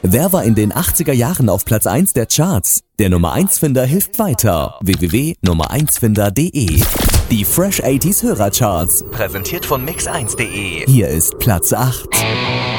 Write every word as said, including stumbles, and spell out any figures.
Wer war in den achtziger Jahren auf Platz eins der Charts? Der Nummer eins Finder hilft weiter. w w w punkt nummer eins finder punkt de. Die Fresh achtziger Hörercharts, präsentiert von mix eins punkt de. Hier ist Platz acht.